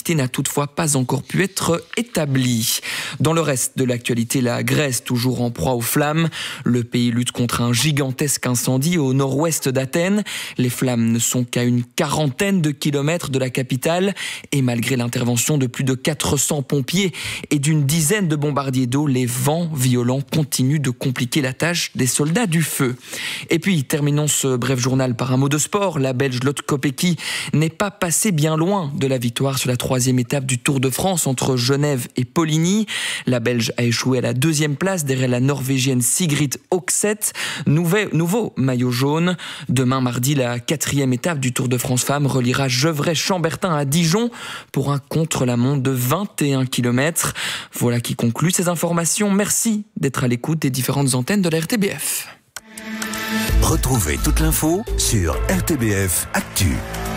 d'identité n'a toutefois pas encore pu être établie. Dans le reste de l'actualité, la Grèce, toujours en proie aux flammes. Le pays lutte contre un gigantesque incendie au nord-ouest d'Athènes. Les flammes ne sont qu'à une quarantaine de kilomètres de la capitale. Et malgré l'intervention de plus de 400 pompiers et d'une dizaine de bombardiers d'eau, les vents violents continuent de compliquer la tâche des soldats du feu. Et puis, terminons ce bref journal par un mot de sport. La Belge Lotte Kopecky n'est pas passée bien loin de la victoire sur la 3e étape du Tour de France entre Genève et Poligny. La Belge a échoué à la 2e place derrière la Norvégienne Sigrid Oxeth. Nouveau maillot jaune. Demain mardi, la 4e étape du Tour de France Femmes reliera Gevrey-Chambertin à Dijon pour un contre-la-montre de 21 km. Voilà qui conclut ces informations. Merci d'être à l'écoute des différentes antennes de la RTBF. Retrouvez toute l'info sur RTBF Actu.